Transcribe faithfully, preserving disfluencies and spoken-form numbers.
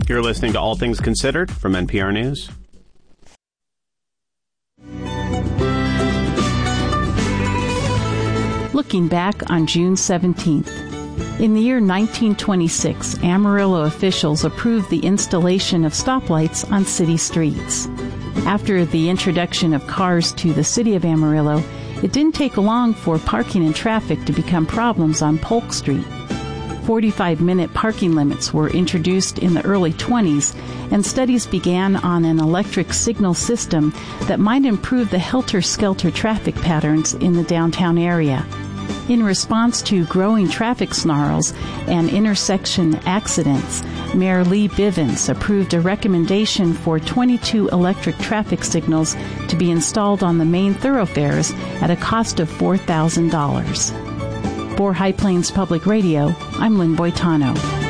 You're listening to All Things Considered from N P R News. Looking back on June seventeenth. In the year nineteen twenty-six, Amarillo officials approved the installation of stoplights on city streets. After the introduction of cars to the city of Amarillo, it didn't take long for parking and traffic to become problems on Polk Street. forty-five minute parking limits were introduced in the early twenties, and studies began on an electric signal system that might improve the helter-skelter traffic patterns in the downtown area. In response to growing traffic snarls and intersection accidents, Mayor Lee Bivens approved a recommendation for twenty-two electric traffic signals to be installed on the main thoroughfares at a cost of four thousand dollars. For High Plains Public Radio, I'm Lynn Boitano.